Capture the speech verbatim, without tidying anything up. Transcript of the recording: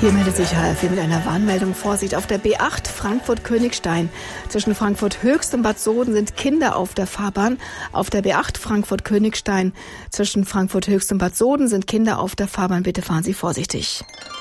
Hier meldet sich H F V mit einer Warnmeldung. Vorsicht auf der B acht Frankfurt-Königstein. Zwischen Frankfurt-Höchst und Bad Soden sind Kinder auf der Fahrbahn. Auf der B acht Frankfurt-Königstein zwischen Frankfurt-Höchst und Bad Soden sind Kinder auf der Fahrbahn. Bitte fahren Sie vorsichtig.